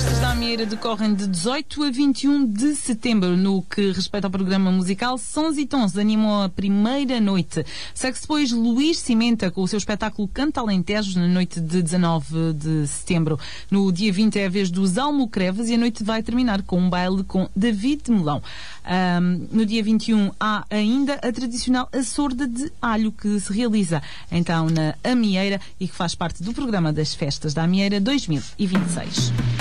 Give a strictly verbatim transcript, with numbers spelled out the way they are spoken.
festas da Amieira decorrem de dezoito a vinte e um de setembro. No que respeita ao programa musical, Sons e Tons animam a primeira noite. Segue-se depois Luís Cimenta com o seu espetáculo Canta Alentejo na noite de dezanove de setembro. No dia vinte é a vez dos Almocrevas e a noite vai terminar com um baile com David Melão. Um, no dia vinte e um há ainda a tradicional açorda de alho que se realiza então na Amieira e que faz parte do programa das festas da Amieira dois mil e vinte e seis.